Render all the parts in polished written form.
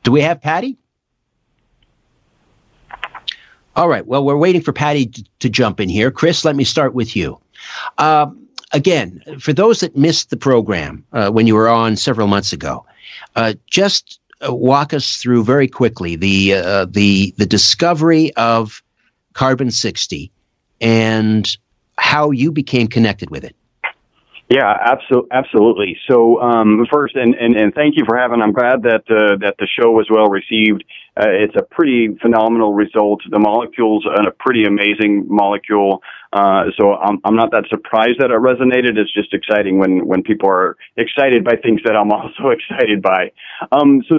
Do we have Patty? All right. Well, we're waiting for Patty to jump in here. Chris, let me start with you. Again, for those that missed the program when you were on several months ago, just walk us through very quickly the discovery of carbon-60 and how you became connected with it. Yeah, absolutely. So first, and thank you for having. I'm glad that the show was well received. It's a pretty phenomenal result. The molecule's a pretty amazing molecule. So I'm not that surprised that it resonated. It's just exciting when people are excited by things that I'm also excited by. So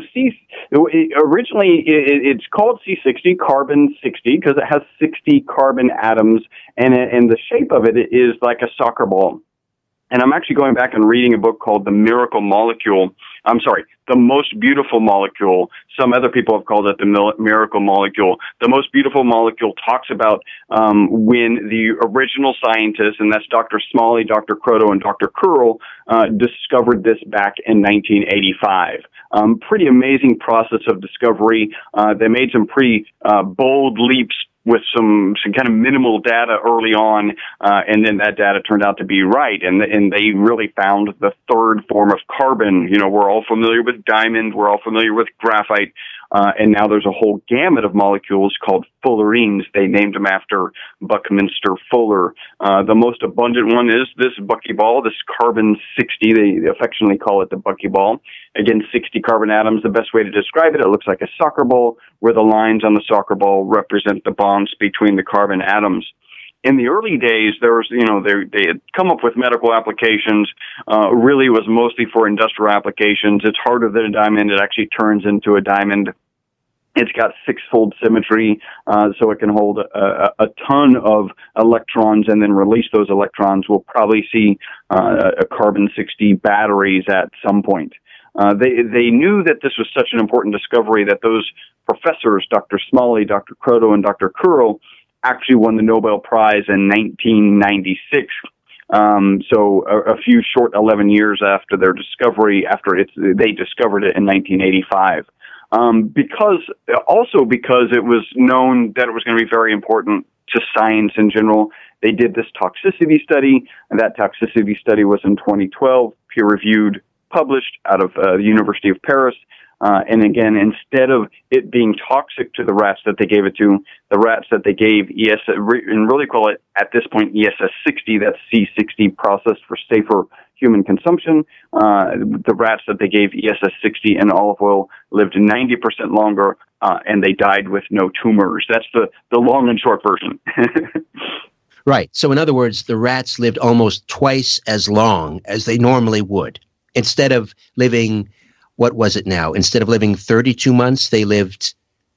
originally it's called C60, carbon-60, because it has 60 carbon atoms, and the shape of it is like a soccer ball. And I'm actually going back and reading a book called The Miracle Molecule. The Most Beautiful Molecule. Some other people have called it the Miracle Molecule. The Most Beautiful Molecule talks about when the original scientists, and that's Dr. Smalley, Dr. Kroto, and Dr. Curl, discovered this back in 1985. Pretty amazing process of discovery. They made some pretty bold leaps with some kind of minimal data early on, and then that data turned out to be right, and they really found the third form of carbon. You know, we're all familiar with diamond, we're all familiar with graphite, and now there's a whole gamut of molecules called fullerenes. They named them after Buckminster Fuller. The most abundant one is this buckyball, this carbon-60. They affectionately call it the buckyball. Again, 60 carbon atoms. The best way to describe it, it looks like a soccer ball, where the lines on the soccer ball represent the bonds between the carbon atoms. In the early days, there was, they had come up with medical applications. Really, it was mostly for industrial applications. It's harder than a diamond. It actually turns into a diamond. It's got six-fold symmetry, so it can hold a ton of electrons and then release those electrons. We'll probably see a carbon-60 batteries at some point. They knew that this was such an important discovery that those professors, Dr. Smalley, Dr. Kroto, and Dr. Curl, actually won the Nobel Prize in 1996. So a few short 11 years after their discovery, they discovered it in 1985. Because it was known that it was going to be very important to science in general, they did this toxicity study, and that toxicity study was in 2012, peer-reviewed, published out of the University of Paris. And again, instead of it being toxic to the rats that they gave it to, the rats that they gave and really call it at this point ESS60, that's C60 processed for safer human consumption. The rats that they gave ESS60 and olive oil lived 90% longer, and they died with no tumors. That's the long and short version. Right. So in other words, the rats lived almost twice as long as they normally would. Instead of living, what was it now? Instead of living 32 months, they lived...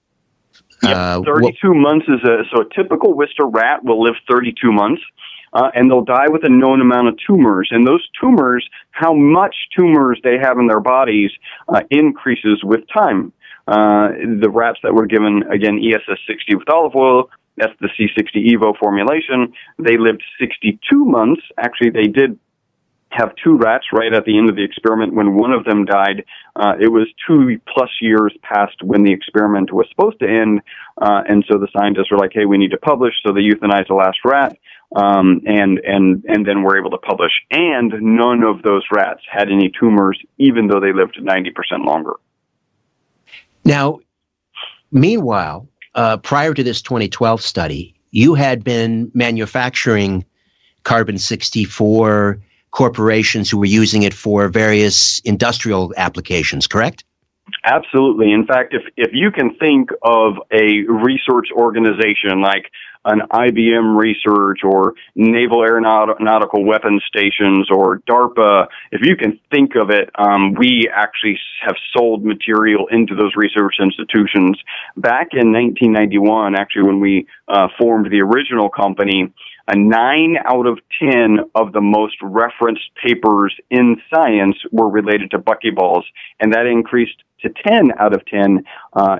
32 months is so a typical Wistar rat will live 32 months, and they'll die with a known amount of tumors. And those tumors, how much tumors they have in their bodies, increases with time. The rats that were given, again, ESS60 with olive oil, that's the C60 Evo formulation, they lived 62 months. Actually, they did have two rats right at the end of the experiment. When one of them died, it was 2+ years past when the experiment was supposed to end, and so the scientists were like, hey, we need to publish, so they euthanized the last rat, and then were able to publish. And none of those rats had any tumors, even though they lived 90% longer. Now, meanwhile, prior to this 2012 study, you had been manufacturing carbon-60 for corporations who were using it for various industrial applications, correct? Absolutely. In fact, if you can think of a research organization like an IBM Research or Naval Aeronautical Weapons Stations or DARPA, if you can think of it, we actually have sold material into those research institutions. Back in 1991, actually, when we formed the original company, 9 out of 10 of the most referenced papers in science were related to buckyballs, and that increased to 10 out of 10 in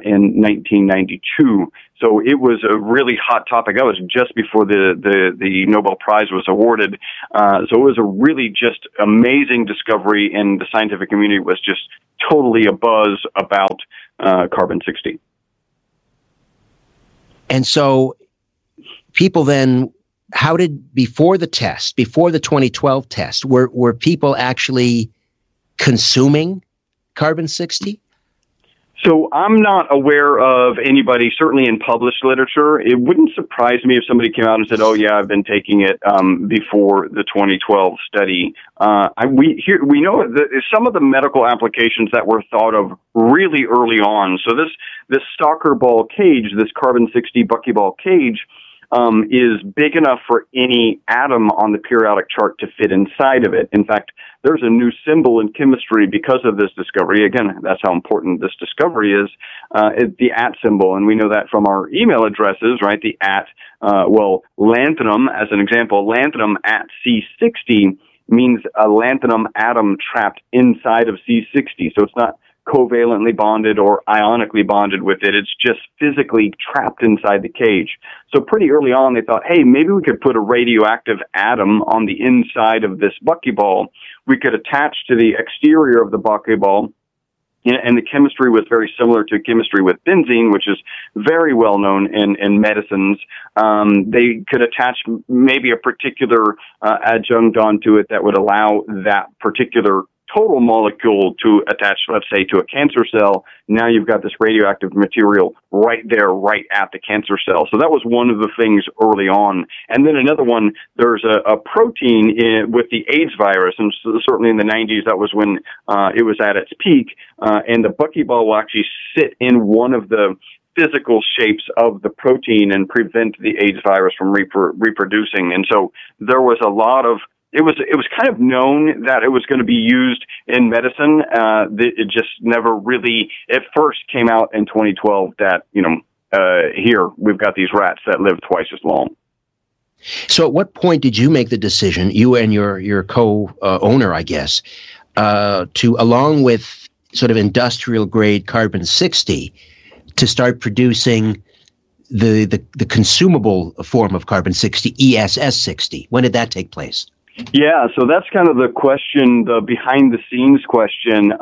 1992. So it was a really hot topic. That was just before the Nobel Prize was awarded. So it was a really just amazing discovery, and the scientific community was just totally abuzz about carbon-60. And so people then, before the 2012 test, were people actually consuming carbon-60? So I'm not aware of anybody, certainly in published literature. It wouldn't surprise me if somebody came out and said, "Oh yeah, I've been taking it before the 2012 study." We know that some of the medical applications that were thought of really early on. So this soccer ball cage, this carbon-60 buckyball cage, is big enough for any atom on the periodic chart to fit inside of it. In fact, there's a new symbol in chemistry because of this discovery. Again, that's how important this discovery is. It's the at symbol, and we know that from our email addresses, right? The at, lanthanum, as an example, lanthanum at C60 means a lanthanum atom trapped inside of C60. So it's not covalently bonded or ionically bonded with it. It's just physically trapped inside the cage. So pretty early on, they thought, hey, maybe we could put a radioactive atom on the inside of this buckyball. We could attach to the exterior of the buckyball, and the chemistry was very similar to chemistry with benzene, which is very well known in medicines. They could attach maybe a particular adjunct onto it that would allow that particular total molecule to attach, let's say, to a cancer cell. Now you've got this radioactive material right there, right at the cancer cell. So that was one of the things early on. And then another one, there's a protein with the AIDS virus, and certainly in the 90s, that was when it was at its peak. And the buckyball will actually sit in one of the physical shapes of the protein and prevent the AIDS virus from reproducing. And so there was a lot of It was kind of known that it was going to be used in medicine. It just never really, at first, came out in 2012 that, here we've got these rats that live twice as long. So at what point did you make the decision, you and your co-owner, I guess, to, along with sort of industrial grade carbon-60, to start producing the consumable form of carbon-60, ESS-60? When did that take place? Yeah, so that's kind of the question, the behind-the-scenes question.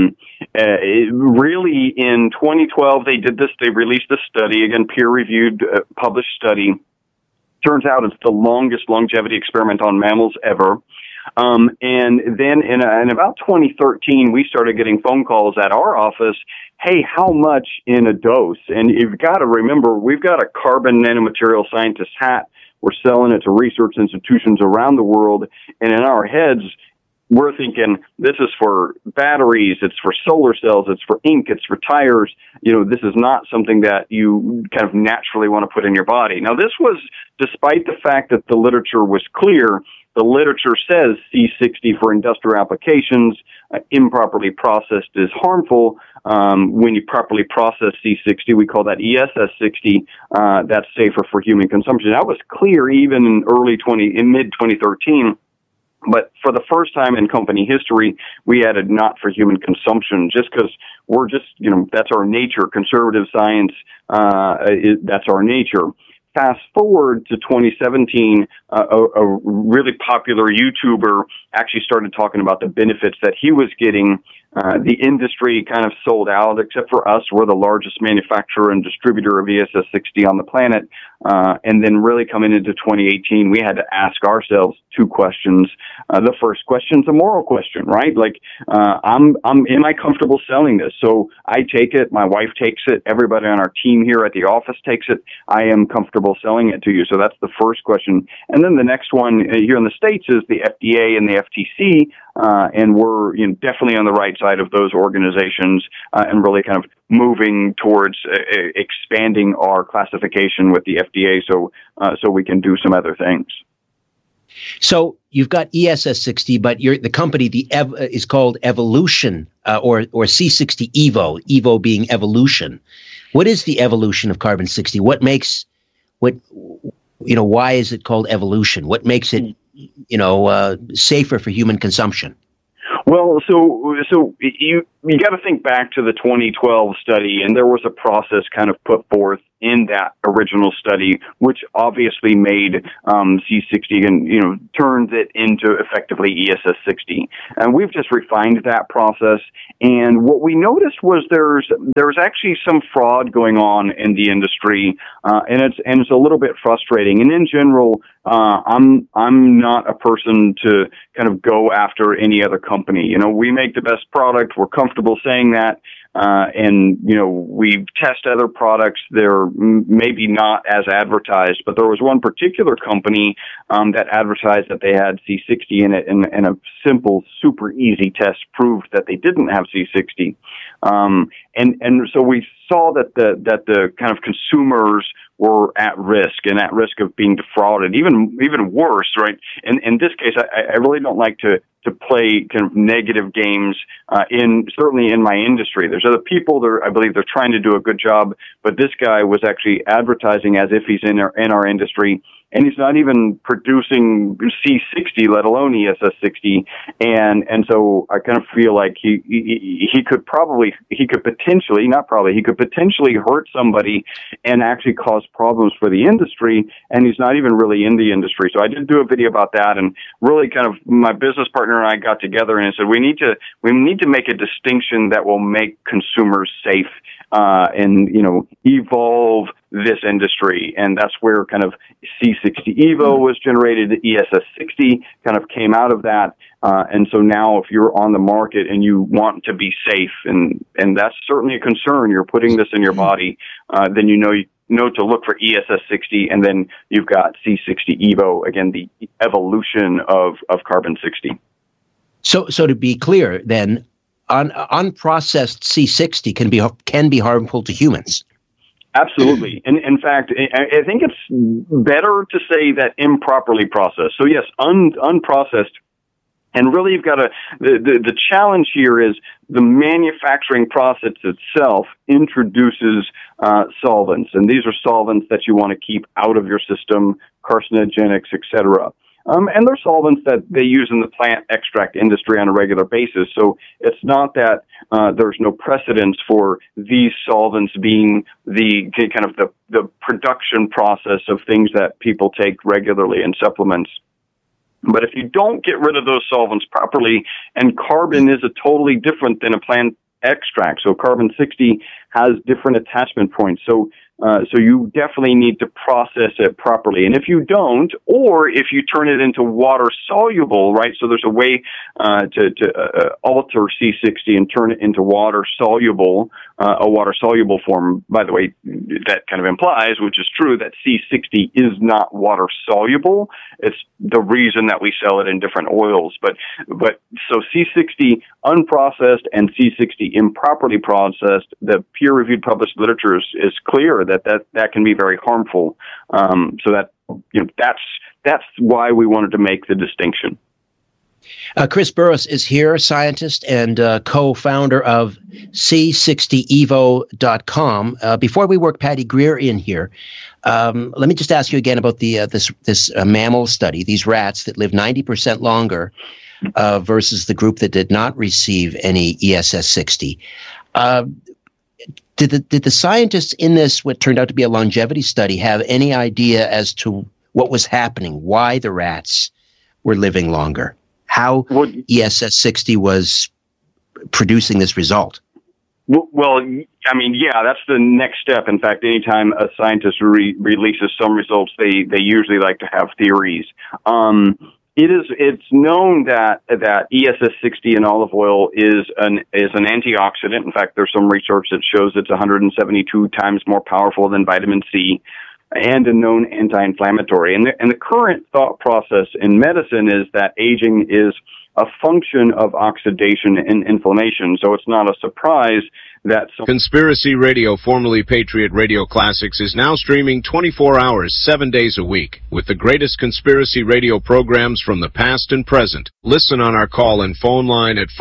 Really, in 2012, they released a study, again, peer-reviewed, published study. Turns out it's the longest longevity experiment on mammals ever. And then in about 2013, we started getting phone calls at our office, hey, how much in a dose? And you've got to remember, we've got a carbon nanomaterial scientist hat. We're selling it to research institutions around the world, and in our heads, we're thinking this is for batteries, it's for solar cells, it's for ink, it's for tires. This is not something that you kind of naturally want to put in your body. Now, this was despite the fact that the literature was clear. The literature says C60 for industrial applications, improperly processed is harmful. When you properly process C60, we call that ESS60. That's safer for human consumption. That was clear even in mid-2013. But for the first time in company history, we added not for human consumption, just because we're just, that's our nature. Conservative science, that's our nature. Fast forward to 2017, a really popular YouTuber actually started talking about the benefits that he was getting. The industry kind of sold out, except for us. We're the largest manufacturer and distributor of ESS60 on the planet. And then really coming into 2018, we had to ask ourselves two questions. The first question's a moral question, right? Like, am I comfortable selling this? So I take it, my wife takes it, everybody on our team here at the office takes it. I am comfortable selling it to you. So that's the first question. And then the next one here in the States is the FDA and the FTC. And we're definitely on the right side of those organizations and really kind of moving towards expanding our classification with the FDA so we can do some other things. So you've got ESS60, but the company is called Evolution or C60 Evo being evolution. What is the evolution of carbon-60? why is it called evolution? What makes it, safer for human consumption? Well, so you got to think back to the 2012 study, and there was a process kind of put forth in that original study, which obviously made C60 and turns it into effectively ESS 60. And we've just refined that process. And what we noticed was there's actually some fraud going on in the industry, and it's a little bit frustrating. And in general, I'm not a person to kind of go after any other company. We make the best product. We're comfortable saying that. And we test other products. They're maybe not as advertised, but there was one particular company that advertised that they had C60 in it, and a simple, super easy test proved that they didn't have C60. And so we saw that the kind of consumers were at risk of being defrauded, even worse, right? In this case, I really don't like to play kind of negative games, certainly in my industry. There's other people I believe they're trying to do a good job, but this guy was actually advertising as if he's in our industry, and he's not even producing C60, let alone ESS 60. And so I kind of feel like he could potentially hurt somebody and actually cause problems for the industry, and he's not even really in the industry. So I did do a video about that, and really kind of my business partner and I got together and said we need to make a distinction that will make consumers safe and evolve this industry. And that's where kind of C60 Evo was generated. ESS 60 kind of came out of that. And so now if you're on the market and you want to be safe, and that's certainly a concern, you're putting this in your body, then you know to look for ESS 60, and then you've got C60 Evo, again, the evolution of Carbon 60. So to be clear, then, unprocessed C60 can be harmful to humans. Absolutely. And in fact, I think it's better to say that improperly processed. So yes, unprocessed. And really, you've got the challenge here is the manufacturing process itself introduces solvents, and these are solvents that you want to keep out of your system, carcinogenics, etc. And they're solvents that they use in the plant extract industry on a regular basis. So it's not that there's no precedence for these solvents being the kind of the production process of things that people take regularly in supplements. But if you don't get rid of those solvents properly, and carbon is a totally different than a plant extract. So carbon 60 has different attachment points. So you definitely need to process it properly. And if you don't, or if you turn it into water soluble, right? So there's a way to alter C60 and turn it into water soluble, a water soluble form. By the way, that kind of implies, which is true, that C60 is not water soluble. It's the reason that we sell it in different oils. But so C60 unprocessed and C60 improperly processed, the peer-reviewed published literature is clear that can be very harmful. So that's why we wanted to make the distinction. Chris Burres is here, scientist and co-founder of C60evo.com. Before we work Patty Greer in here, let me just ask you again about this mammal study, these rats that live 90% longer versus the group that did not receive any ESS 60. Did the scientists in this, what turned out to be a longevity study, have any idea as to what was happening, why the rats were living longer, how ESS 60 was producing this result? Well, I mean, yeah, that's the next step. In fact, anytime a scientist releases some results, they usually like to have theories. It's known that ESS 60 in olive oil is an antioxidant. In fact, there's some research that shows it's 172 times more powerful than vitamin C, and a known anti-inflammatory. And the current thought process in medicine is that aging is a function of oxidation and inflammation. So it's not a surprise that Conspiracy Radio, formerly Patriot Radio Classics, is now streaming 24 hours, 7 days a week, with the greatest conspiracy radio programs from the past and present. Listen on our call and phone line at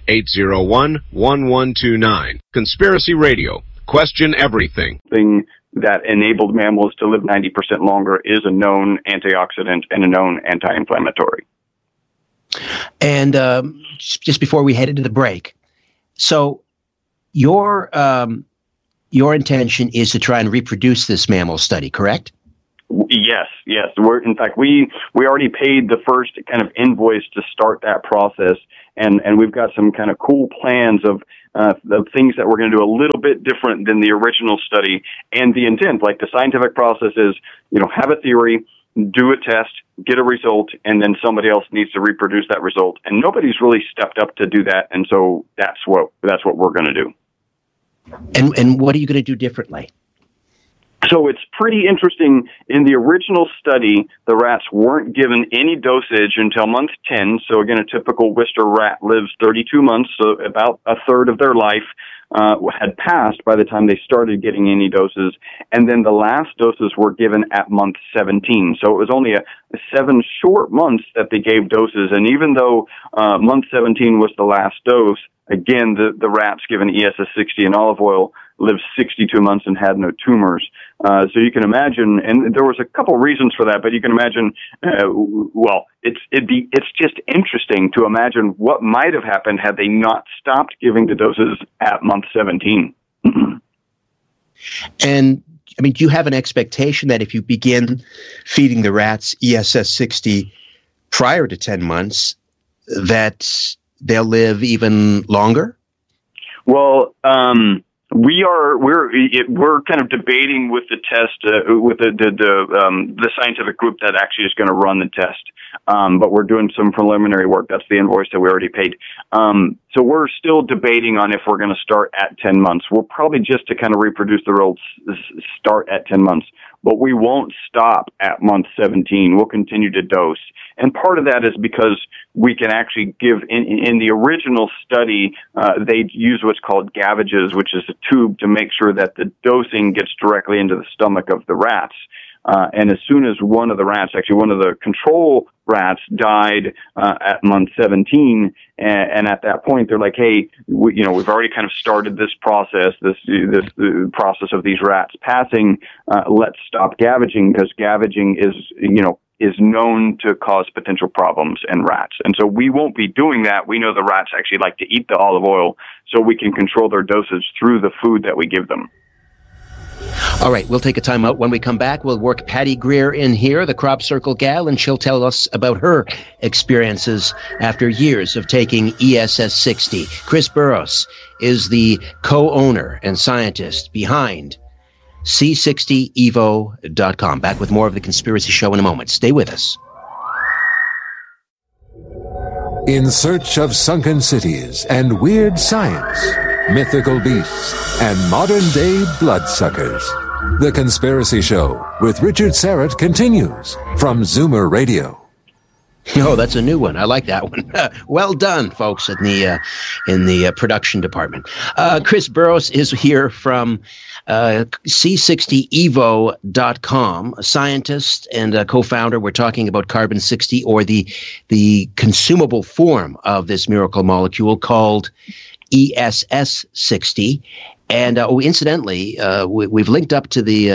518-801-1129. Conspiracy Radio. Question everything. that enabled mammals to live 90% longer is a known antioxidant and a known anti-inflammatory. And just before we head into the break, so your intention is to try and reproduce this mammal study, correct? Yes. In fact, we already paid the first kind of invoice to start that process, and we've got some kind of cool plans of things that we're going to do a little bit different than the original study. And the intent, like the scientific process, is have a theory, do a test, get a result, and then somebody else needs to reproduce that result. And nobody's really stepped up to do that, and so that's what we're going to do. And what are you going to do differently? So it's pretty interesting. In the original study, the rats weren't given any dosage until month 10. So again, a typical Wistar rat lives 32 months, so about a third of their life had passed by the time they started getting any doses. And then the last doses were given at month 17. So it was only a 7 short months that they gave doses. And even though month 17 was the last dose, again, the rats given ESS60 and olive oil lived 62 months and had no tumors. So you can imagine, and there was a couple reasons for that, but you can imagine, it's just interesting to imagine what might have happened had they not stopped giving the doses at month 17. And I mean, do you have an expectation that if you begin feeding the rats ESS60 prior to 10 months, that they'll live even longer? Well, we're kind of debating with the test with the scientific group that actually is going to run the test. But we're doing some preliminary work. That's the invoice that we already paid. So we're still debating on if we're going to start at 10 months. We'll probably just to kind of reproduce the results start at 10 months. But we won't stop at month 17. We'll continue to dose. And part of that is because we can actually give, in the original study, they use what's called gavages, which is a tube to make sure that the dosing gets directly into the stomach of the rats. And as soon as one of the control rats died at month 17, and at that point they're like, hey, we've already kind of started this process, this process of these rats passing. Let's stop gavaging, because gavaging is known to cause potential problems in rats. And so we won't be doing that. We know the rats actually like to eat the olive oil, so we can control their dosage through the food that we give them. All right, we'll take a time out. When we come back, we'll work Patty Greer in here, the Crop Circle gal, and she'll tell us about her experiences after years of taking ESS60. Chris Burrows is the co-owner and scientist behind C60evo.com. Back with more of The Conspiracy Show in a moment. Stay with us. In search of sunken cities and weird science, mythical beasts, and modern-day bloodsuckers, The Conspiracy Show with Richard Serrett continues from Zoomer Radio. Oh, that's a new one. I like that one. Well done, folks, in the production department. Chris Burrows is here from C60evo.com, a scientist and a co-founder. We're talking about carbon 60, or the consumable form of this miracle molecule called ESS60. And incidentally, we've linked up to the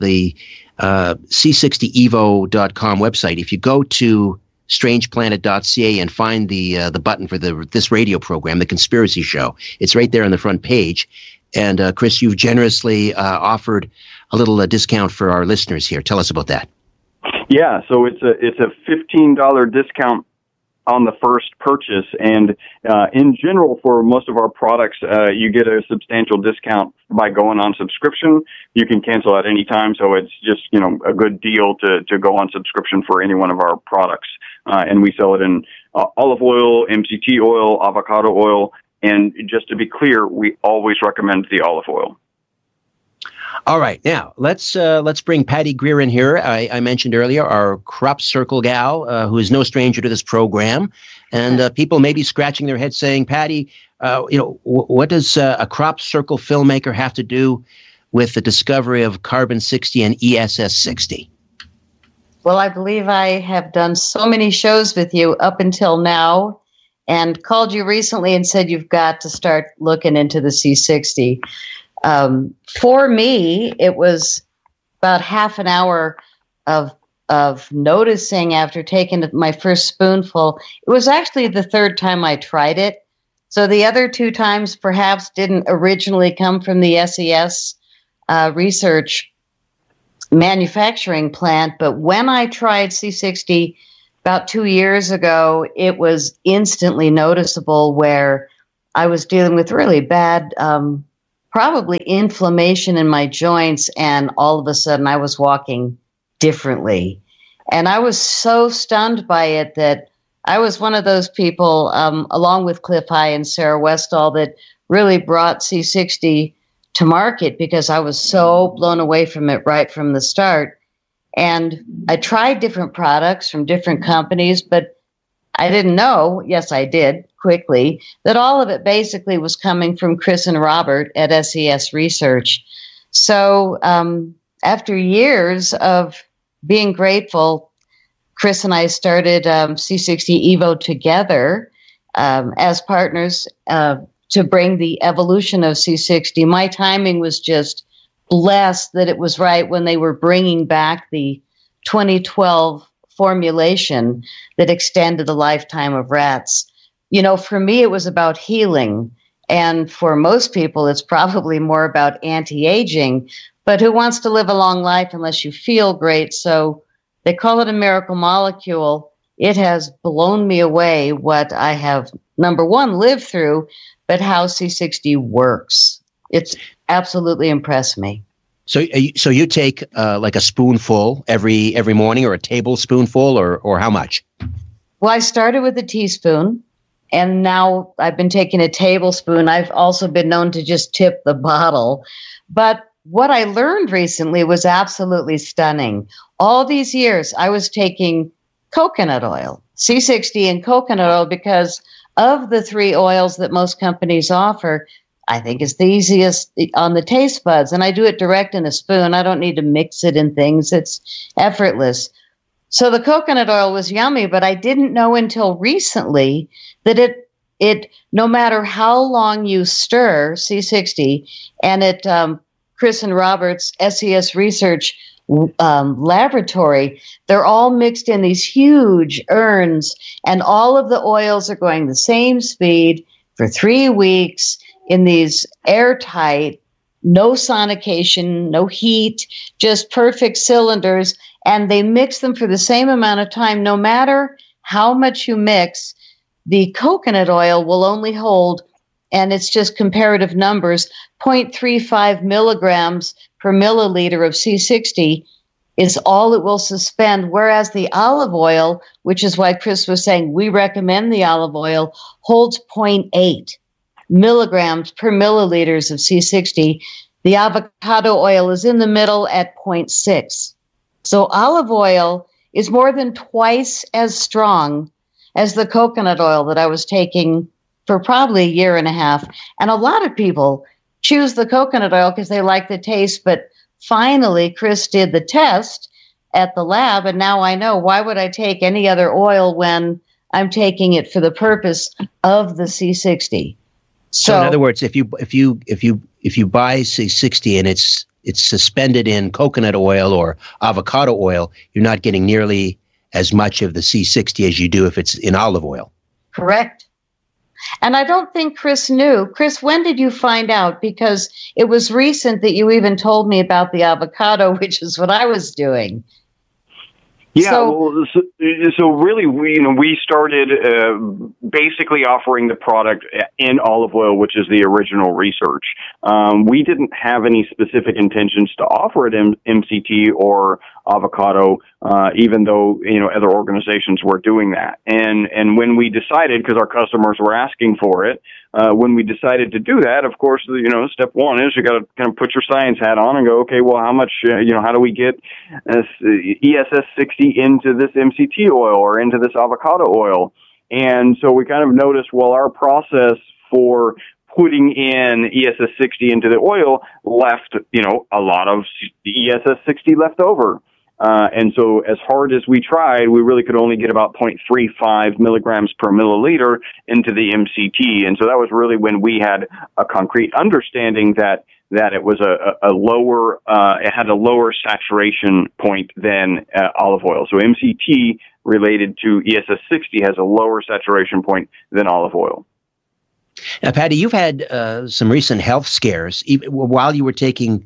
C60evo.com website. If you go to strangeplanet.ca and find the button for this radio program, The Conspiracy Show, it's right there on the front page. And Chris, you've generously offered a little discount for our listeners here. Tell us about that. Yeah, so it's a $15 discount on the first purchase, and in general, for most of our products, you get a substantial discount by going on subscription. You can cancel at any time, so it's just a good deal to go on subscription for any one of our products. And we sell it in olive oil, MCT oil, avocado oil, and just to be clear, we always recommend the olive oil. All right, now let's bring Patty Greer in here. I mentioned earlier our Crop Circle gal, who is no stranger to this program, and people may be scratching their heads saying, "Patty, what does a Crop Circle filmmaker have to do with the discovery of carbon 60 and ESS60?" Well, I believe I have done so many shows with you up until now, and called you recently and said you've got to start looking into the C60. For me, it was about half an hour of noticing after taking my first spoonful. It was actually the third time I tried it. So the other 2 times perhaps didn't originally come from the SES research manufacturing plant. But when I tried C60 about 2 years ago, it was instantly noticeable where I was dealing with really bad, probably inflammation in my joints. And all of a sudden I was walking differently. And I was so stunned by it that I was one of those people, along with Cliff High and Sarah Westall, that really brought C60 to market because I was so blown away from it right from the start. And I tried different products from different companies, but I didn't know, yes, I did quickly, that all of it basically was coming from Chris and Robert at SES Research. So after years of being grateful, Chris and I started C60 Evo together as partners to bring the evolution of C60. My timing was just blessed that it was right when they were bringing back the 2012 formulation that extended the lifetime of rats. You know, for me, it was about healing. And for most people, it's probably more about anti-aging. But who wants to live a long life unless you feel great? So they call it a miracle molecule. It has blown me away what I have, number one, lived through, but how C60 works. It's absolutely impressed me. So you take like a spoonful every morning, or a tablespoonful, or how much? Well, I started with a teaspoon, and now I've been taking a tablespoon. I've also been known to just tip the bottle. But what I learned recently was absolutely stunning. All these years, I was taking coconut oil, C60 and coconut oil, because of the 3 oils that most companies offer, I think it's the easiest on the taste buds. And I do it direct in a spoon. I don't need to mix it in things. It's effortless. So the coconut oil was yummy, but I didn't know until recently that it no matter how long you stir C60, and at Chris and Robert's SES Research laboratory, they're all mixed in these huge urns, and all of the oils are going the same speed for 3 weeks in these airtight, no sonication, no heat, just perfect cylinders. And they mix them for the same amount of time. No matter how much you mix, the coconut oil will only hold, and it's just comparative numbers, 0.35 milligrams per milliliter of C60 is all it will suspend, whereas the olive oil, which is why Chris was saying we recommend the olive oil, holds 0.8 milligrams per milliliters of C60. The avocado oil is in the middle at 0.6. So olive oil is more than twice as strong as the coconut oil that I was taking for probably a year and a half. And a lot of people choose the coconut oil because they like the taste. But finally, Chris did the test at the lab, and now I know, why would I take any other oil when I'm taking it for the purpose of the C60? So in other words, if you buy C60 and it's suspended in coconut oil or avocado oil, you're not getting nearly as much of the C60 as you do if it's in olive oil. Correct. And I don't think Chris knew. Chris, when did you find out? Because it was recent that you even told me about the avocado, which is what I was doing. Yeah, so really, we started basically offering the product in olive oil, which is the original research. We didn't have any specific intentions to offer it in MCT or avocado, even though other organizations were doing that. And when we decided, because our customers were asking for it, when we decided to do that, of course, step one is you got to kind of put your science hat on and go, okay, well, how much, how do we get ESS 60 into this MCT oil or into this avocado oil? And so we kind of noticed, well, our process for putting in ESS 60 into the oil left, a lot of ESS 60 left over. And so as hard as we tried, we really could only get about 0.35 milligrams per milliliter into the MCT. And so that was really when we had a concrete understanding that that it was a lower, it had a lower saturation point than olive oil. So MCT related to ESS 60 has a lower saturation point than olive oil. Now, Patty, you've had some recent health scares while you were taking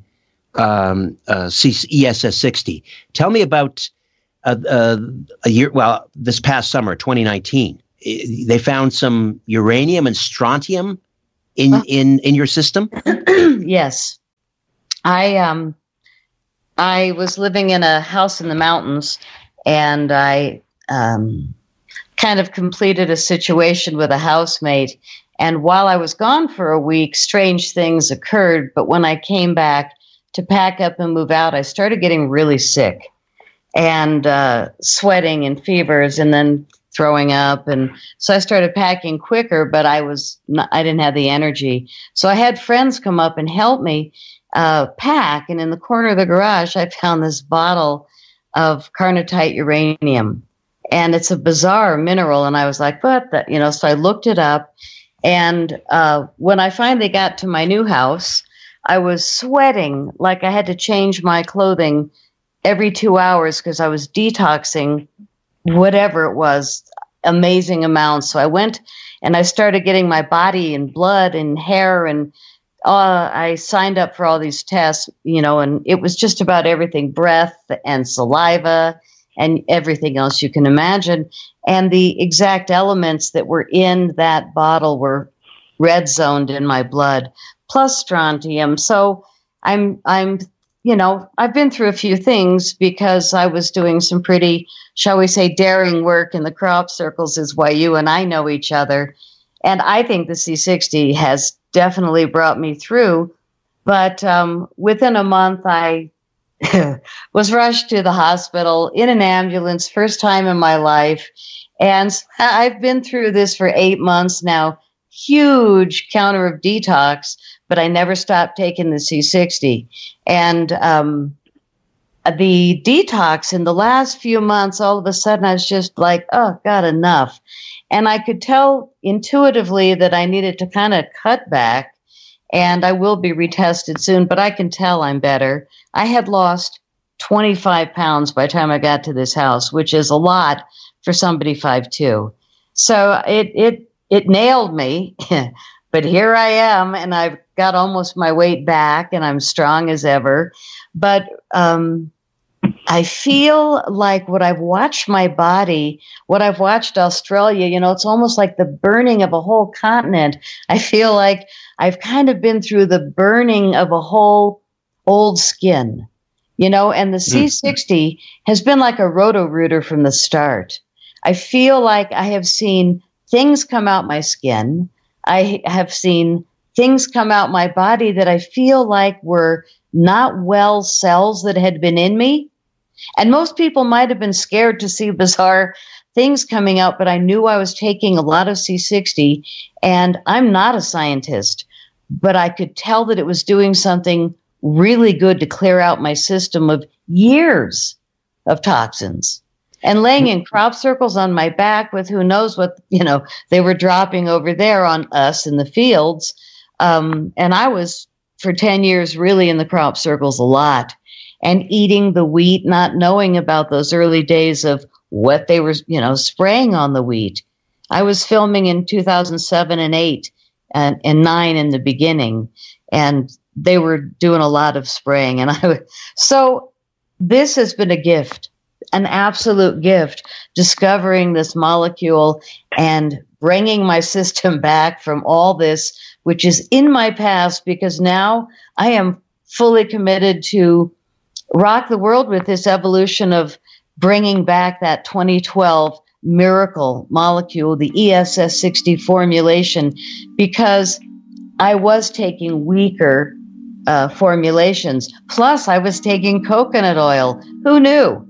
ESS 60. Tell me about a year. Well, this past summer, 2019, they found some uranium and strontium in your system. Yes, I was living in a house in the mountains, and I kind of completed a situation with a housemate. And while I was gone for a week, strange things occurred. But when I came back to pack up and move out, I started getting really sick and sweating and fevers and then throwing up. And so I started packing quicker, but I didn't have the energy. So I had friends come up and help me pack. And in the corner of the garage, I found this bottle of carnotite uranium. And it's a bizarre mineral. And I was like, what? So I looked it up. And when I finally got to my new house, I was sweating like I had to change my clothing every 2 hours because I was detoxing whatever it was, amazing amounts. So I went and I started getting my body and blood and hair, and I signed up for all these tests, and it was just about everything, breath and saliva and everything else you can imagine. And the exact elements that were in that bottle were red zoned in my blood, plus strontium. So I've been through a few things because I was doing some pretty, shall we say, daring work in the crop circles, is why you and I know each other. And I think the C60 has definitely brought me through. But within a month, I was rushed to the hospital in an ambulance, first time in my life. And I've been through this for 8 months now, huge counter of detox, but I never stopped taking the C60. And the detox in the last few months, all of a sudden I was just like, oh, God, enough. And I could tell intuitively that I needed to kind of cut back, and I will be retested soon, but I can tell I'm better. I had lost 25 pounds by the time I got to this house, which is a lot for somebody 5'2". So it nailed me, but here I am, and I've got almost my weight back, and I'm strong as ever. But I feel like what I've watched my body, what I've watched Australia, it's almost like the burning of a whole continent. I feel like I've kind of been through the burning of a whole old skin, and the C60 has been like a Roto-Rooter from the start. I feel like I have seen things come out my skin. I have seen things come out my body that I feel like were not well cells that had been in me. And most people might have been scared to see bizarre things coming out, but I knew I was taking a lot of C60, and I'm not a scientist, but I could tell that it was doing something really good to clear out my system of years of toxins. And laying in crop circles on my back with who knows what, they were dropping over there on us in the fields. And I was, for 10 years, really in the crop circles a lot. And eating the wheat, not knowing about those early days of what they were, spraying on the wheat. I was filming in 2007 and 8 and 9 in the beginning, and they were doing a lot of spraying. So this has been a gift, an absolute gift, discovering this molecule and bringing my system back from all this, which is in my past, because now I am fully committed to rock the world with this evolution of bringing back that 2012 miracle molecule, the ESS 60 formulation, because I was taking weaker formulations. Plus, I was taking coconut oil. Who knew?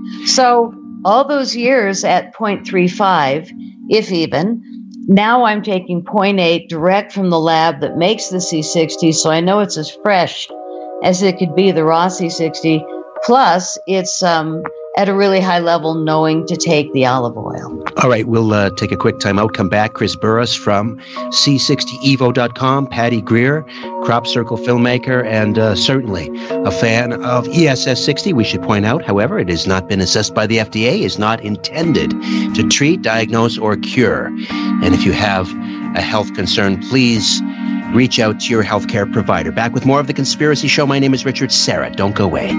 So all those years at 0.35, if even, now I'm taking 0.8 direct from the lab that makes the C60, so I know it's as fresh as it could be, the raw C60. Plus, it's at a really high level knowing to take the olive oil. All right, we'll take a quick time out, come back. Chris Burres from C60evo.com, Patty Greer, Crop Circle filmmaker, and certainly a fan of ESS60. We should point out, however, it has not been assessed by the FDA, is not intended to treat, diagnose, or cure. And if you have a health concern, please reach out to your healthcare provider. Back with more of The Conspiracy Show. My name is Richard Syrett. Don't go away.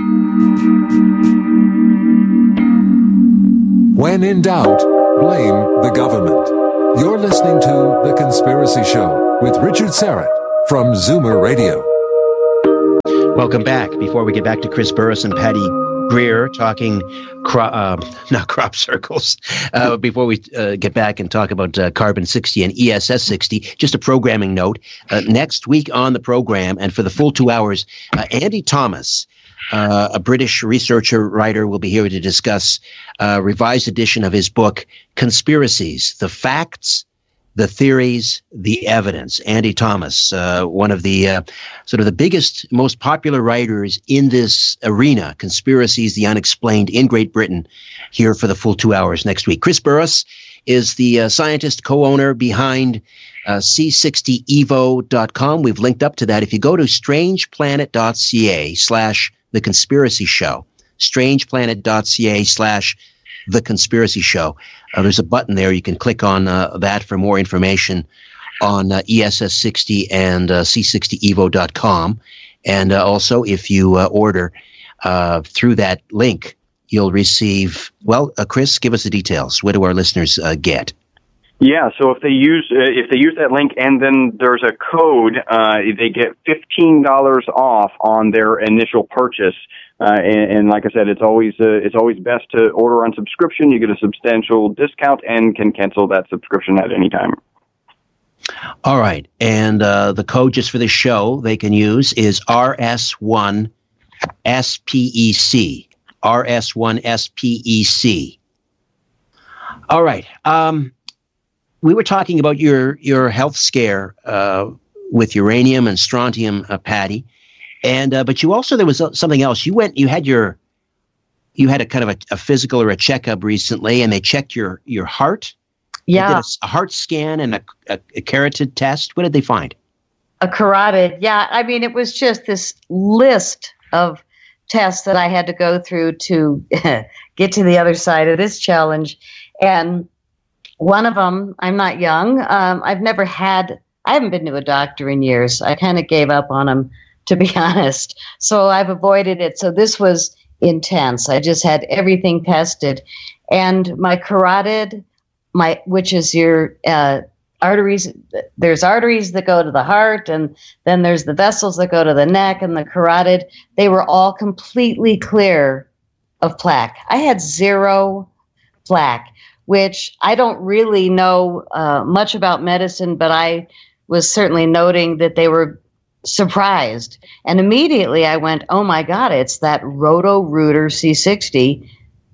When in doubt, blame the government. You're listening to The Conspiracy Show with Richard Syrett from Zoomer Radio. Welcome back. Before we get back to Chris Burres and Patty Greer talking not crop circles, before we get back and talk about Carbon-60 and ESS60, just a programming note. Next week on the program, and for the full 2 hours, Andy Thomas, a British researcher, writer, will be here to discuss a revised edition of his book, Conspiracies, The Facts, the Theories, the Evidence. Andy Thomas, one of the sort of the biggest, most popular writers in this arena, Conspiracies, the Unexplained, in Great Britain, here for the full 2 hours next week. Chris Burres is the scientist, co-owner behind C60evo.com. We've linked up to that. If you go to strangeplanet.ca/The Conspiracy Show, strangeplanet.ca/The Conspiracy Show. There's a button there. You can click on that for more information on ESS60 and C60evo.com. And also, if you order through that link, you'll receive, Chris, give us the details. What do our listeners get? Yeah, so if they use that link and then there's a code, they get $15 off on their initial purchase. And like I said, it's always best to order on subscription. You get a substantial discount and can cancel that subscription at any time. All right, and the code just for this show they can use is RS1SPEC. RS1SPEC. All right. We were talking about your health scare with uranium and strontium, Patty, and but you also, there was something else. You had a kind of a physical or a checkup recently, and they checked your heart. Yeah, they did a heart scan and a carotid test. What did they find? A carotid. Yeah, I mean, it was just this list of tests that I had to go through to get to the other side of this challenge, and one of them, I'm not young. I haven't been to a doctor in years. I kind of gave up on them, to be honest. So I've avoided it. So this was intense. I just had everything tested. And my carotid, which is your arteries, there's arteries that go to the heart, and then there's the vessels that go to the neck and the carotid. They were all completely clear of plaque. I had 0 plaque, which I don't really know much about medicine, but I was certainly noting that they were surprised. And immediately I went, oh my God, it's that Roto-Rooter C60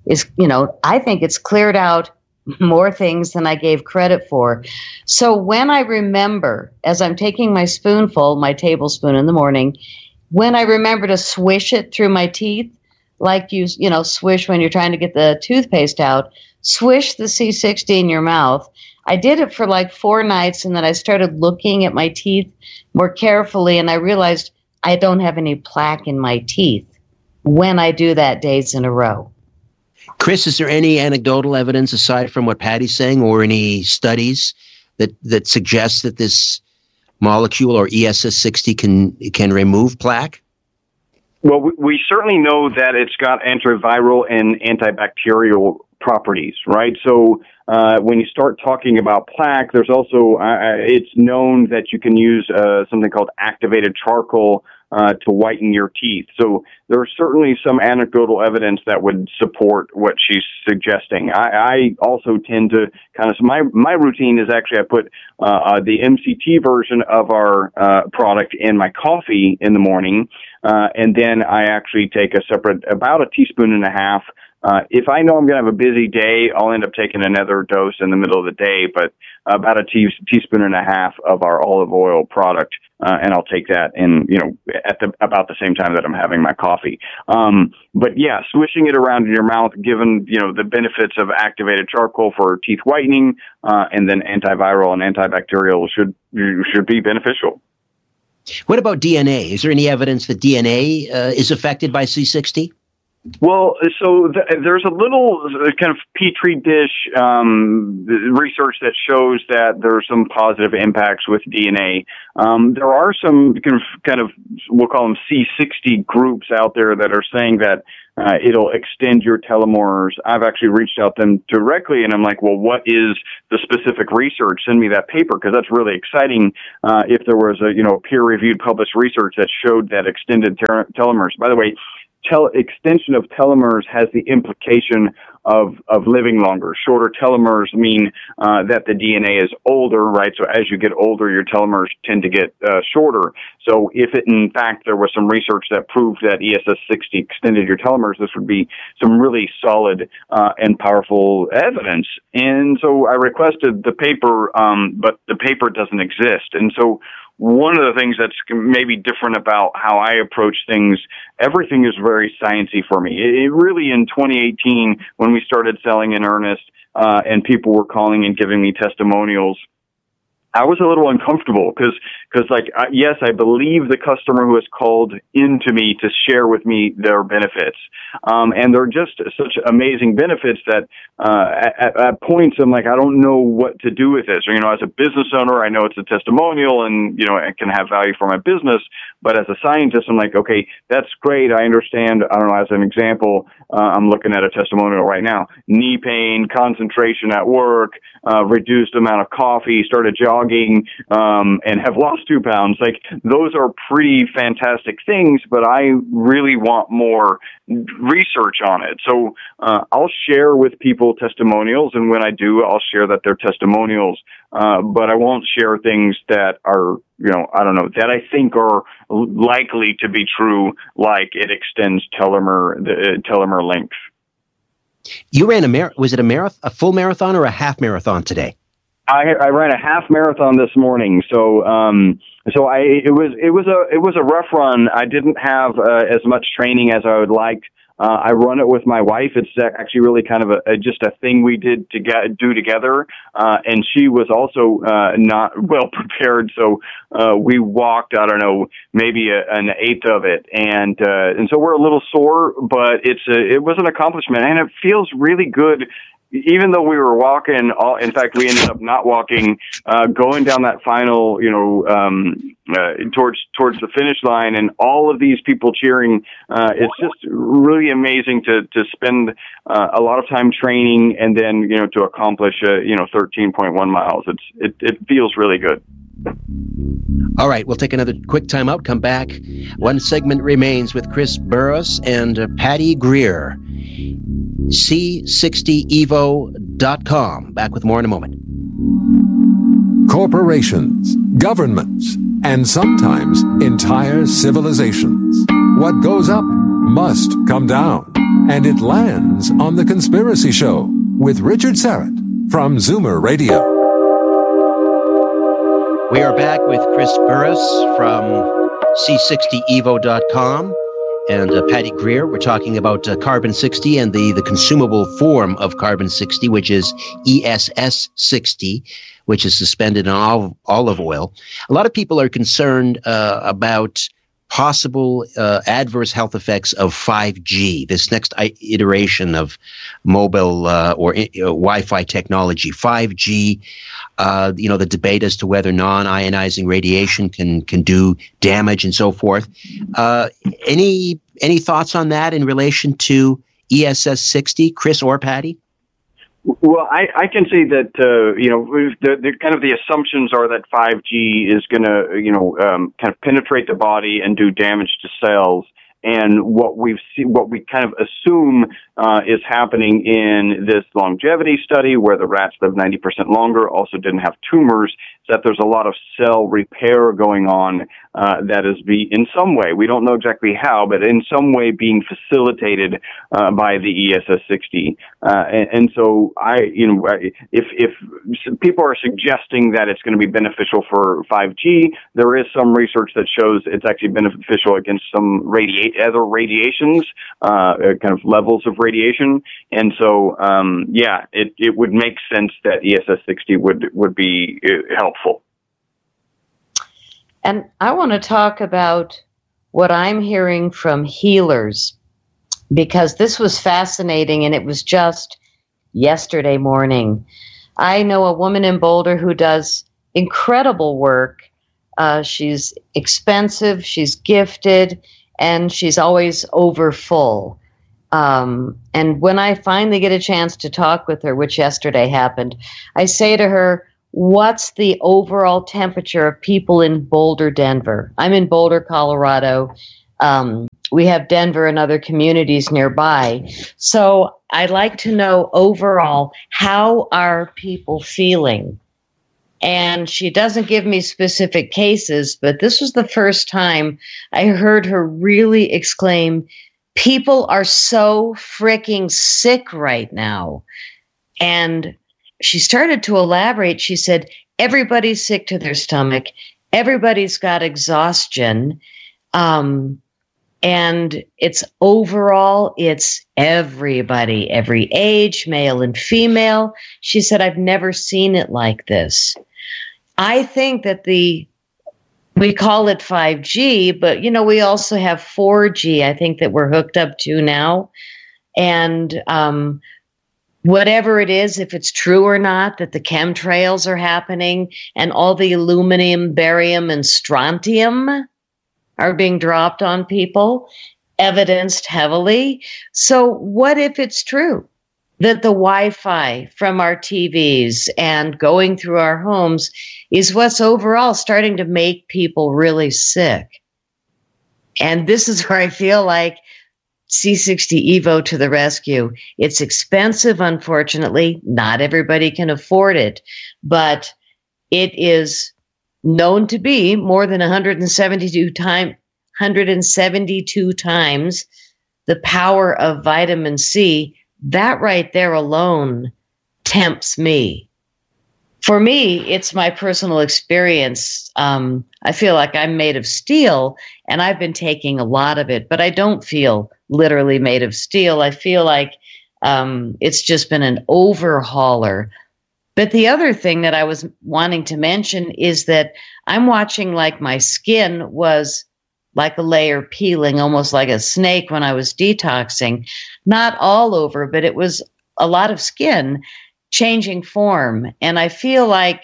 I think it's cleared out more things than I gave credit for. So when I remember, as I'm taking my spoonful, my tablespoon in the morning, when I remember to swish it through my teeth, like you swish when you're trying to get the toothpaste out, swish the C60 in your mouth. I did it for like 4 nights, and then I started looking at my teeth more carefully, and I realized I don't have any plaque in my teeth when I do that days in a row. Chris, is there any anecdotal evidence aside from what Patty's saying, or any studies that suggest that this molecule or ESS60 can remove plaque? Well, we certainly know that it's got antiviral and antibacterial properties, right? So when you start talking about plaque, there's also, it's known that you can use something called activated charcoal to whiten your teeth. So there's certainly some anecdotal evidence that would support what she's suggesting. I also tend to kind of, so my routine is actually I put the MCT version of our product in my coffee in the morning, and then I actually take a separate, about a teaspoon and a half If I know I'm going to have a busy day, I'll end up taking another dose in the middle of the day, but about a teaspoon and a half of our olive oil product, and I'll take that in, at about the same time that I'm having my coffee. But yeah, swishing it around in your mouth, given, the benefits of activated charcoal for teeth whitening, and then antiviral and antibacterial should be beneficial. What about DNA? Is there any evidence that DNA is affected by C60? Well, so there's a little kind of petri dish research that shows that there are some positive impacts with DNA. There are some kind of we'll call them C60 groups out there that are saying that it'll extend your telomeres. I've actually reached out to them directly, and I'm like, well, what is the specific research? Send me that paper, because that's really exciting. If there was a peer-reviewed published research that showed that extended telomeres. By the way, extension of telomeres has the implication of living longer. Shorter telomeres mean that the DNA is older, right? So as you get older, your telomeres tend to get shorter. So if in fact there was some research that proved that ESS60 extended your telomeres, this would be some really solid and powerful evidence. And so I requested the paper, but the paper doesn't exist. And so one of the things that's maybe different about how I approach things, everything is very sciencey for me. It really, in 2018, when we started selling in earnest, and people were calling and giving me testimonials, I was a little uncomfortable because yes, I believe the customer who has called into me to share with me their benefits. And they're just such amazing benefits that, at points I'm like, I don't know what to do with this. Or, as a business owner, I know it's a testimonial and, it can have value for my business. But as a scientist, I'm like, okay, that's great. I understand. I don't know, as an example, I'm looking at a testimonial right now. Knee pain, concentration at work, reduced amount of coffee, started jogging, and have lost 2 pounds. Like, those are pretty fantastic things, but I really want more research on it. So, I'll share with people testimonials, and when I do, I'll share that they're testimonials. But I won't share things that are, that I think are likely to be true, like it extends telomere length. You ran was it a full marathon or a half marathon today? I ran a half marathon this morning, so it was a rough run. I didn't have as much training as I would like. I run it with my wife. It's actually really kind of just a thing we did do together. And she was also not well prepared, so we walked, I don't know, maybe an eighth of it, and so we're a little sore, but it was an accomplishment, and it feels really good. Even though we were walking, in fact, we ended up not walking, going down that final, towards the finish line, and all of these people cheering. It's just really amazing to spend a lot of time training and then, to accomplish, 13.1 miles. It feels really good. All right, we'll take another quick time out, come back. One segment remains with Chris Burrus and Patty Greer. C60evo.com. Back with more in a moment. Corporations, governments, and sometimes entire civilizations. What goes up must come down. And it lands on The Conspiracy Show with Richard Syrett from Zoomer Radio. We are back with Chris Burrus from C60evo.com and Patty Greer. We're talking about carbon-60 and the consumable form of carbon-60, which is ESS60, which is suspended in olive oil. A lot of people are concerned about possible adverse health effects of 5G, this next iteration of mobile or Wi-Fi technology. 5G, the debate as to whether non-ionizing radiation can do damage and so forth. Any thoughts on that in relation to ESS60, Chris or Patty? Well, I can say that, the kind of the assumptions are that 5G is going to, kind of penetrate the body and do damage to cells. And what we kind of assume is happening in this longevity study, where the rats live 90% longer, also didn't have tumors, is that there's a lot of cell repair going on that is in some way, we don't know exactly how, but in some way being facilitated by the ESS60. And so if people are suggesting that it's going to be beneficial for 5G, there is some research that shows it's actually beneficial against some other radiations, kind of levels of radiation. And so, it would make sense that ESS60 would be helpful. And I want to talk about what I'm hearing from healers, because this was fascinating, and it was just yesterday morning. I know a woman in Boulder who does incredible work. She's expensive, she's gifted, and she's always over full. And when I finally get a chance to talk with her, which yesterday happened, I say to her, what's the overall temperature of people in Boulder, Denver? I'm in Boulder, Colorado. We have Denver and other communities nearby. So I'd like to know overall, how are people feeling? And she doesn't give me specific cases, but this was the first time I heard her really exclaim, people are so freaking sick right now. And she started to elaborate. She said, everybody's sick to their stomach. Everybody's got exhaustion. And it's overall, it's everybody, every age, male and female. She said, I've never seen it like this. I think that we call it 5G, but, we also have 4G, I think, that we're hooked up to now. And whatever it is, if it's true or not, that the chemtrails are happening and all the aluminum, barium, and strontium are being dropped on people, evidenced heavily. So what if it's true that the Wi-Fi from our TVs and going through our homes is what's overall starting to make people really sick? And this is where I feel like C60 Evo to the rescue. It's expensive, unfortunately. Not everybody can afford it, but it is known to be more than 172 times the power of vitamin C. That right there alone tempts me. For me, it's my personal experience. I feel like I'm made of steel, and I've been taking a lot of it, but I don't feel literally made of steel. I feel like it's just been an overhauler. But the other thing that I was wanting to mention is that I'm watching like my skin was like a layer peeling, almost like a snake when I was detoxing. Not all over, but it was a lot of skin changing form. And I feel like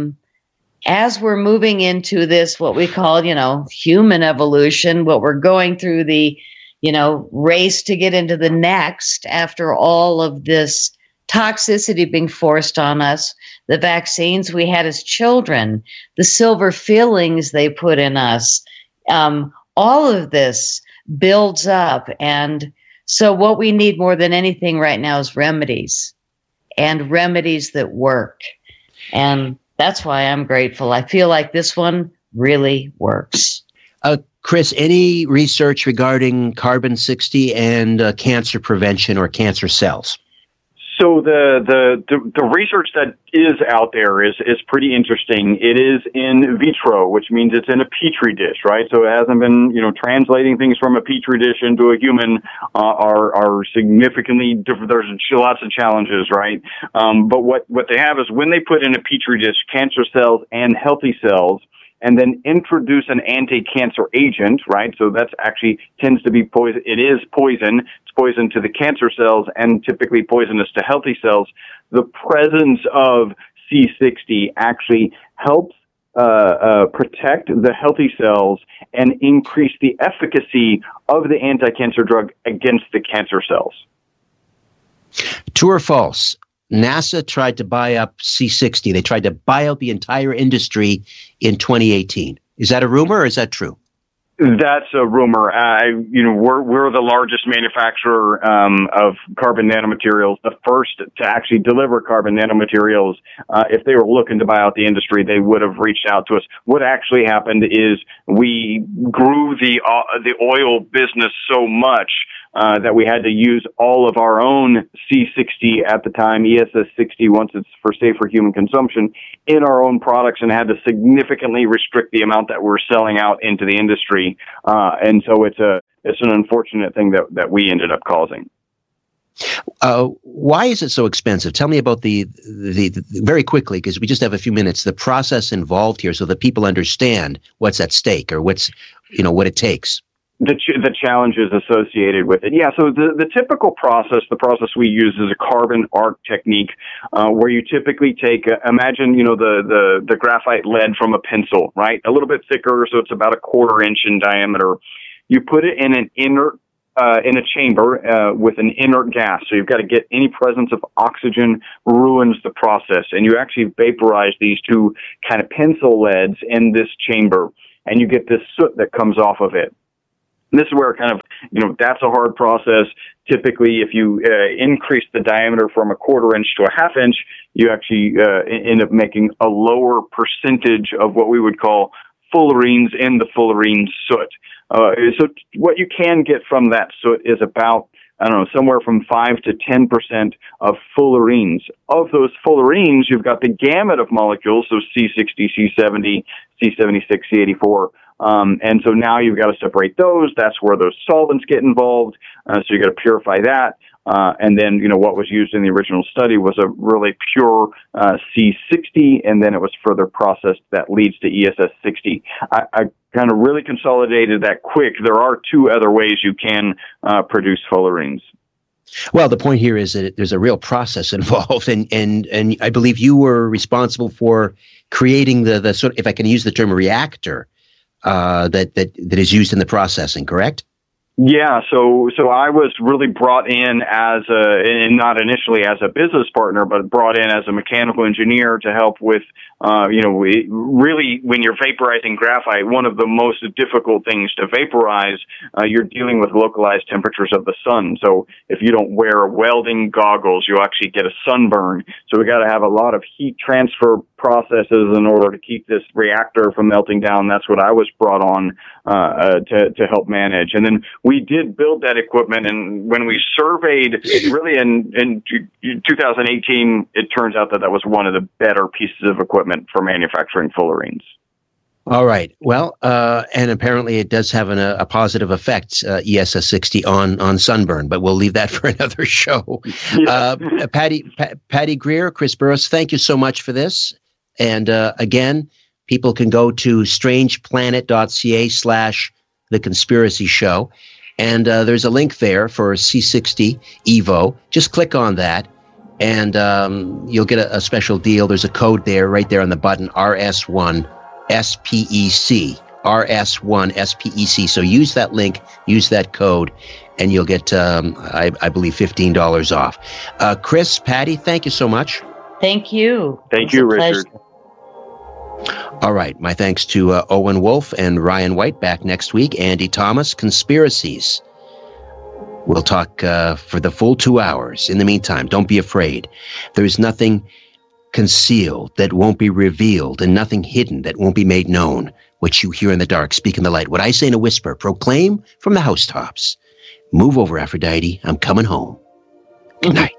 as we're moving into this, what we call, human evolution, what we're going through the, race to get into the next after all of this toxicity being forced on us, the vaccines we had as children, the silver fillings they put in us, all of this builds up. And so what we need more than anything right now is remedies, and remedies that work. And that's why I'm grateful. I feel like this one really works. Chris, any research regarding carbon-60 and cancer prevention or cancer cells? So the research that is out there is pretty interesting. It is in vitro, which means it's in a petri dish, right? So it hasn't been, translating things from a petri dish into a human are significantly different. There's lots of challenges, right? But what they have is when they put in a petri dish cancer cells and healthy cells, and then introduce an anti-cancer agent, right? So that's actually tends to be poison. It is poison. It's poison to the cancer cells and typically poisonous to healthy cells. The presence of C60 actually helps protect the healthy cells and increase the efficacy of the anti-cancer drug against the cancer cells. True or false? NASA tried to buy up C60. They tried to buy out the entire industry in 2018. Is that a rumor or is that true? That's a rumor. We're the largest manufacturer of carbon nanomaterials, the first to actually deliver carbon nanomaterials. If they were looking to buy out the industry, they would have reached out to us. What actually happened is we grew the oil business so much that we had to use all of our own C60 at the time, ESS 60, once it's for safer human consumption, in our own products, and had to significantly restrict the amount that we're selling out into the industry. And so it's an unfortunate thing that we ended up causing. Why is it so expensive? Tell me about the very quickly, because we just have a few minutes, the process involved here so that people understand what's at stake or what it takes. The challenges associated with it. Yeah, so the typical process, the process we use is a carbon arc technique, where you typically take, imagine, the graphite lead from a pencil, right? A little bit thicker, so it's about 1/4 inch in diameter. You put it in an inert, in a chamber, with an inert gas. So you've got to get any presence of oxygen ruins the process. And you actually vaporize these two kind of pencil leads in this chamber, and you get this soot that comes off of it. This is where kind of, that's a hard process. Typically, if you increase the diameter from 1/4 inch to 1/2 inch, you actually end up making a lower percentage of what we would call fullerenes in the fullerene soot. So what you can get from that soot is about, somewhere from 5 to 10% of fullerenes. Of those fullerenes, you've got the gamut of molecules, so C60, C70, C76, C84. And so now you've got to separate those. That's where those solvents get involved. So you got to purify that. And then, what was used in the original study was a really pure C60, and then it was further processed that leads to ESS 60. I kind of really consolidated that quick. There are two other ways you can produce fullerenes. Well, the point here is that there's a real process involved, and I believe you were responsible for creating the sort of, if I can use the term, reactor that is used in the processing, correct? Yeah, so I was really brought in and not initially as a business partner, but brought in as a mechanical engineer to help with, really when you're vaporizing graphite, one of the most difficult things to vaporize, you're dealing with localized temperatures of the sun. So if you don't wear welding goggles, you actually get a sunburn. So we got to have a lot of heat transfer processes in order to keep this reactor from melting down. That's what I was brought on to help manage. And then we did build that equipment, and when we surveyed, really in 2018, it turns out that was one of the better pieces of equipment for manufacturing fullerenes. All right. Well, and apparently it does have a positive effect, ESS 60 on sunburn, but we'll leave that for another show. Yeah. Patty Greer, Chris Burres, thank you so much for this. And again, people can go to strangeplanet.ca/The Conspiracy Show. And there's a link there for C60 Evo. Just click on that, and you'll get a special deal. There's a code there, right there on the button, RS1 SPEC. RS1 SPEC. So use that link, use that code, and you'll get, I believe, $15 off. Chris, Patty, thank you so much. Thank you. Thank you, Richard. All right. My thanks to Owen Wolf and Ryan White. Back next week. Andy Thomas, Conspiracies. We'll talk for the full 2 hours. In the meantime, don't be afraid. There is nothing concealed that won't be revealed, and nothing hidden that won't be made known. What you hear in the dark, speak in the light. What I say in a whisper, proclaim from the housetops. Move over, Aphrodite. I'm coming home. Good night.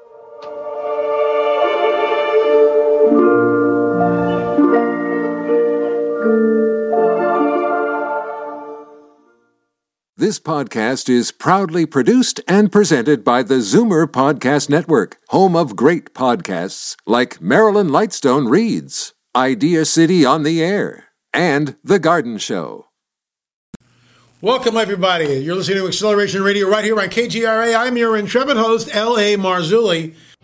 This podcast is proudly produced and presented by the Zoomer Podcast Network, home of great podcasts like Marilyn Lightstone Reads, Idea City on the Air, and The Garden Show. Welcome, everybody. You're listening to Acceleration Radio right here on KGRA. I'm your intrepid host, L.A. Marzulli.